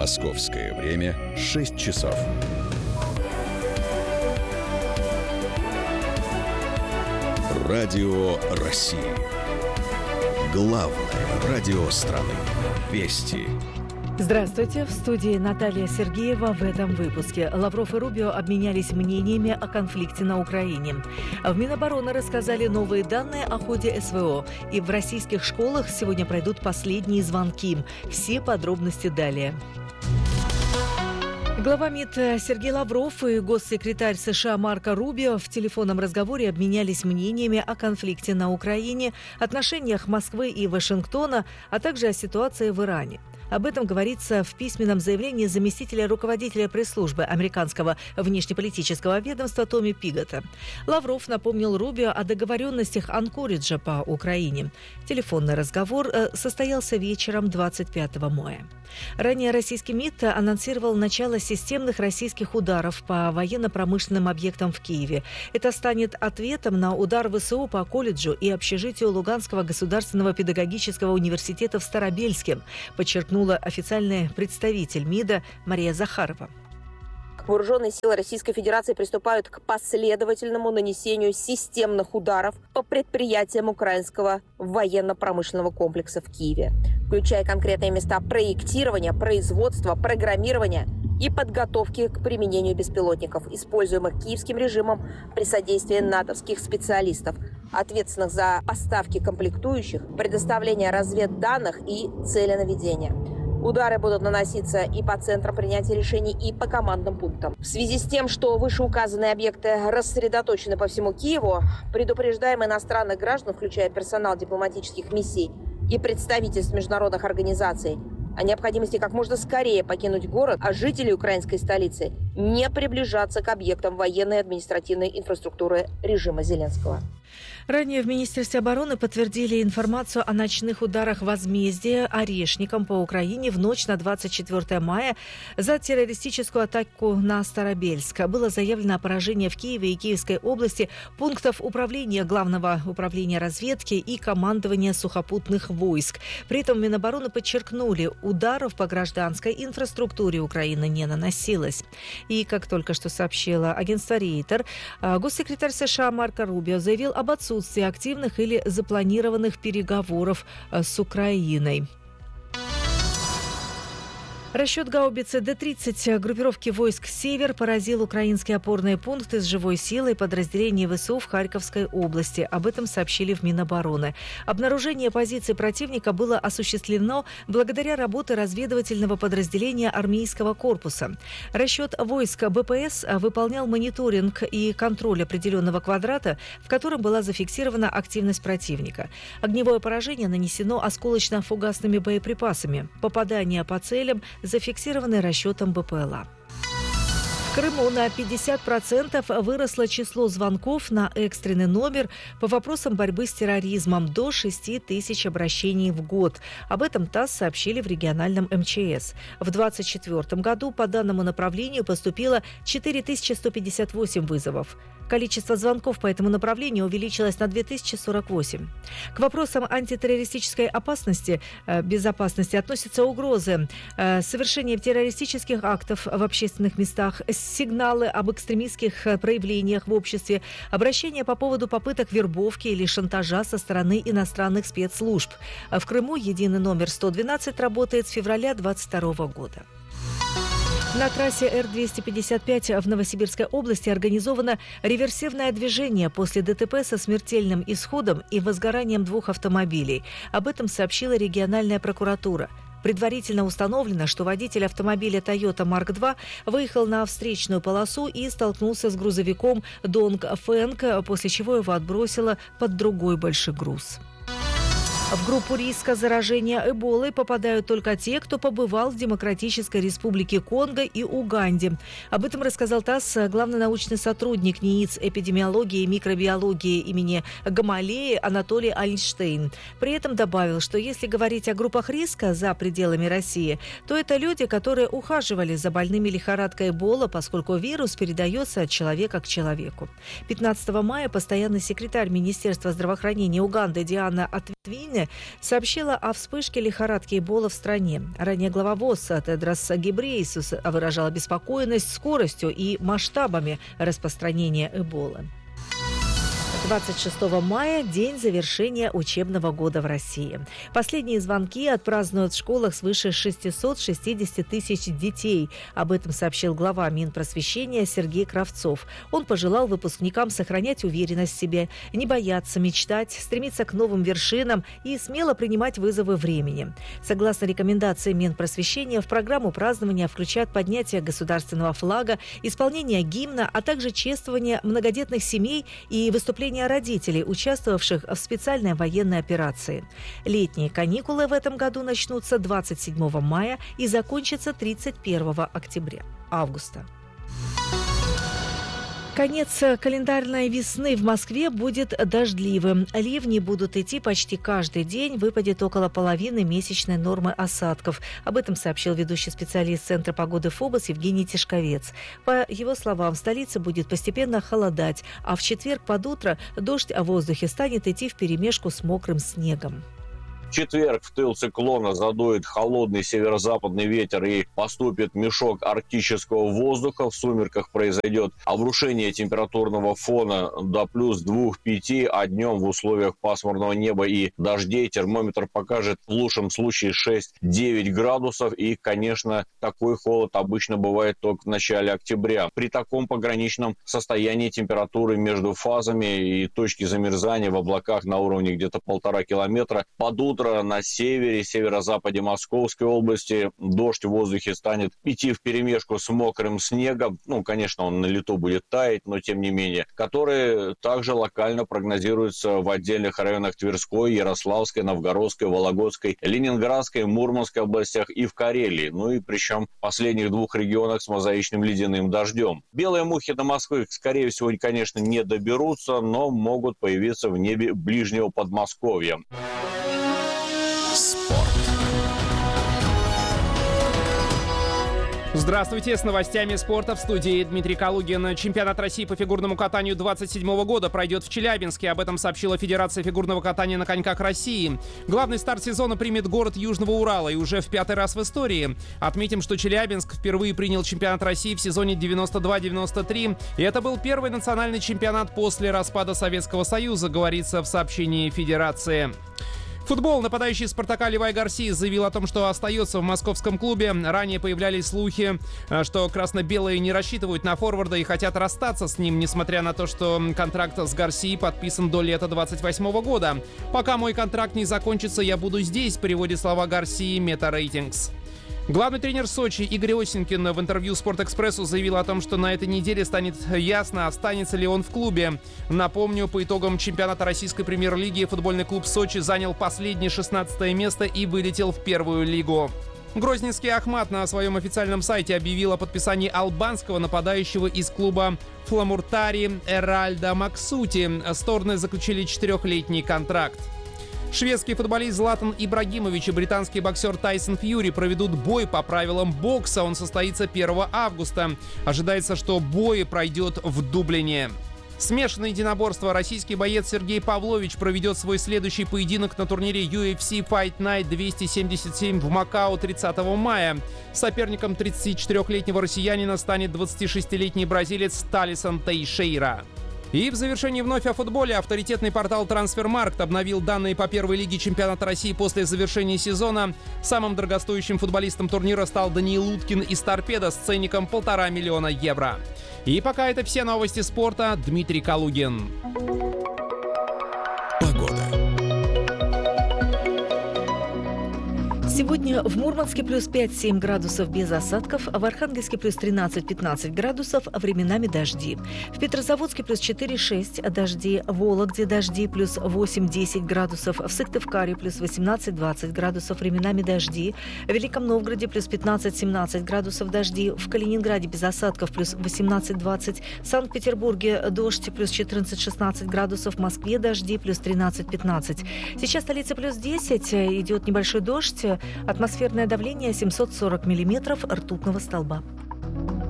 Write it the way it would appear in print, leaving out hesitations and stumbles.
Московское время 6 часов. Радио России. Главное радио страны. Вести. Здравствуйте. В студии Наталья Сергеева. В этом выпуске Лавров и Рубио обменялись мнениями о конфликте на Украине. В Минобороны рассказали новые данные о ходе СВО. И в российских школах сегодня пройдут последние звонки. Все подробности далее. Глава МИД Сергей Лавров и госсекретарь США Марко Рубио в телефонном разговоре обменялись мнениями о конфликте на Украине, отношениях Москвы и Вашингтона, а также о ситуации в Иране. Об этом говорится в письменном заявлении заместителя руководителя пресс-службы американского внешнеполитического ведомства Томми Пиготта. Лавров напомнил Рубио о договоренностях Анкориджа по Украине. Телефонный разговор состоялся вечером 25 мая. Ранее российский МИД анонсировал начало системных российских ударов по военно-промышленным объектам в Киеве. Это станет ответом на удар ВСУ по колледжу и общежитию Луганского государственного педагогического университета в Старобельске, подчеркнула официальный представитель МИДа Мария Захарова. Вооруженные силы Российской Федерации приступают к последовательному нанесению системных ударов по предприятиям украинского военно-промышленного комплекса в Киеве, включая конкретные места проектирования, производства, программирования и подготовки к применению беспилотников, используемых киевским режимом при содействии натовских специалистов, ответственных за поставки комплектующих, предоставление разведданных и целенаведения. Удары будут наноситься и по центрам принятия решений, и по командным пунктам. В связи с тем, что вышеуказанные объекты рассредоточены по всему Киеву, предупреждаем иностранных граждан, включая персонал дипломатических миссий и представительств международных организаций, о необходимости как можно скорее покинуть город, а жителей украинской столицы не приближаться к объектам военной и административной инфраструктуры режима Зеленского. Ранее в Министерстве обороны подтвердили информацию о ночных ударах возмездия орешникам по Украине в ночь на 24 мая за террористическую атаку на Старобельск. Было заявлено о поражении в Киеве и Киевской области пунктов управления Главного управления разведки и командования сухопутных войск. При этом Минобороны подчеркнули, ударов по гражданской инфраструктуре Украины не наносилось. И, как только что сообщило агентство Рейтер, госсекретарь США Марко Рубио заявил об отсутствии активных или запланированных переговоров с Украиной. Расчет гаубицы Д-30 группировки войск «Север» поразил украинские опорные пункты с живой силой подразделений ВСУ в Харьковской области. Об этом сообщили в Минобороны. Обнаружение позиций противника было осуществлено благодаря работе разведывательного подразделения армейского корпуса. Расчет войск БПС выполнял мониторинг и контроль определенного квадрата, в котором была зафиксирована активность противника. Огневое поражение нанесено осколочно-фугасными боеприпасами. Попадания по целям зафиксированы расчетом БПЛА. В Крыму на 50% выросло число звонков на экстренный номер по вопросам борьбы с терроризмом, до 6 тысяч обращений в год. Об этом ТАСС сообщили в региональном МЧС. В 2024 году по данному направлению поступило 4158 вызовов. Количество звонков по этому направлению увеличилось на 2048. К вопросам антитеррористической безопасности относятся угрозы совершения террористических актов в общественных местах, сигналы об экстремистских проявлениях в обществе, обращения по поводу попыток вербовки или шантажа со стороны иностранных спецслужб. В Крыму единый номер 112 работает с февраля 2022 года. На трассе Р-255 в Новосибирской области организовано реверсивное движение после ДТП со смертельным исходом и возгоранием 2 автомобилей. Об этом сообщила региональная прокуратура. Предварительно установлено, что водитель автомобиля Toyota Mark II выехал на встречную полосу и столкнулся с грузовиком Dongfeng, после чего его отбросило под другой большой груз. В группу риска заражения эболой попадают только те, кто побывал в Демократической Республике Конго и Уганде. Об этом рассказал ТАСС главный научный сотрудник НИИЦ эпидемиологии и микробиологии имени Гамалеи Анатолий Айнштейн. При этом добавил, что если говорить о группах риска за пределами России, то это люди, которые ухаживали за больными лихорадкой эбола, поскольку вирус передается от человека к человеку. 15 мая постоянный секретарь Министерства здравоохранения Уганды Диана ответила Твине сообщила о вспышке лихорадки Эбола в стране. Ранее глава ВОЗ Тедрос Гебрейесус выражал обеспокоенность скоростью и масштабами распространения Эболы. 26 мая – день завершения учебного года в России. Последние звонки отпразднуют в школах свыше 660 тысяч детей. Об этом сообщил глава Минпросвещения Сергей Кравцов. Он пожелал выпускникам сохранять уверенность в себе, не бояться мечтать, стремиться к новым вершинам и смело принимать вызовы времени. Согласно рекомендации Минпросвещения, в программу празднования включают поднятие государственного флага, исполнение гимна, а также чествование многодетных семей и выступления родителей, участвовавших в специальной военной операции. Летние каникулы в этом году начнутся 27 мая и закончатся 31 августа. Конец календарной весны в Москве будет дождливым. Ливни будут идти почти каждый день, выпадет около половины месячной нормы осадков. Об этом сообщил ведущий специалист Центра погоды ФОБОС Евгений Тишковец. По его словам, в столице будет постепенно холодать, а в четверг под утро дождь о воздухе станет идти вперемешку с мокрым снегом. В четверг в тыл циклона задует холодный северо-западный ветер и поступит мешок арктического воздуха. В сумерках произойдет обрушение температурного фона до плюс 2-5, а днем в условиях пасмурного неба и дождей термометр покажет в лучшем случае 6-9 градусов. И, конечно, такой холод обычно бывает только в начале октября. При таком пограничном состоянии температуры между фазами и точки замерзания в облаках на уровне где-то 1,5 километра под утро на севере, северо-западе Московской области дождь в воздухе станет идти вперемешку с мокрым снегом. Конечно, он на лету будет таять, но тем не менее, который также локально прогнозируется в отдельных районах Тверской, Ярославской, Новгородской, Вологодской, Ленинградской, Мурманской областях и в Карелии. И причем в последних 2 регионах с мозаичным ледяным дождем. Белые мухи до Москвы, скорее всего, конечно, не доберутся, но могут появиться в небе ближнего Подмосковья. Здравствуйте, с новостями спорта в студии Дмитрий Калугин. Чемпионат России по фигурному катанию 27 года пройдет в Челябинске. Об этом сообщила Федерация фигурного катания на коньках России. Главный старт сезона примет город Южного Урала и уже в 5-й раз в истории. Отметим, что Челябинск впервые принял чемпионат России в сезоне 92-93. И это был первый национальный чемпионат после распада Советского Союза, говорится в сообщении Федерации. Футбол. Нападающий «Спартака» Левай Гарсия заявил о том, что остается в московском клубе. Ранее появлялись слухи, что красно-белые не рассчитывают на форварда и хотят расстаться с ним, несмотря на то, что контракт с Гарсией подписан до лета 28 года. «Пока мой контракт не закончится, я буду здесь», приводит слова Гарсии Мета-Рейтингс. Главный тренер Сочи Игорь Осенькин в интервью «Спортэкспрессу» заявил о том, что на этой неделе станет ясно, останется ли он в клубе. Напомню, по итогам чемпионата российской премьер-лиги футбольный клуб Сочи занял последнее 16 место и вылетел в первую лигу. Грозненский Ахмат на своем официальном сайте объявил о подписании албанского нападающего из клуба Фламуртари Эральда Максути. Стороны заключили 4-летний контракт. Шведский футболист Златан Ибрагимович и британский боксер Тайсон Фьюри проведут бой по правилам бокса. Он состоится 1 августа. Ожидается, что бой пройдет в Дублине. Смешанное единоборство. Российский боец Сергей Павлович проведет свой следующий поединок на турнире UFC Fight Night 277 в Макао 30 мая. Соперником 34-летнего россиянина станет 26-летний бразилец Талисон Тейшейра. И в завершении вновь о футболе. Авторитетный портал «Трансфермаркт» обновил данные по первой лиге чемпионата России после завершения сезона. Самым дорогостоящим футболистом турнира стал Даниил Уткин из «Торпедо» с ценником 1,5 миллиона евро. И пока это все новости спорта. Дмитрий Калугин. Сегодня в Мурманске плюс 5-7 градусов без осадков, в Архангельске плюс 13-15 градусов, временами дожди. В Петрозаводске плюс 4-6 дожди, в Вологде дожди плюс 8-10 градусов, в Сыктывкаре плюс 18-20 градусов, временами дожди, в Великом Новгороде плюс 15-17 градусов дожди, в Калининграде без осадков плюс 18-20, в Санкт-Петербурге дождь плюс 14-16 градусов, в Москве дожди плюс 13-15. Сейчас столица плюс 10, идет небольшой дождь. Атмосферное давление 740 миллиметров ртутного столба.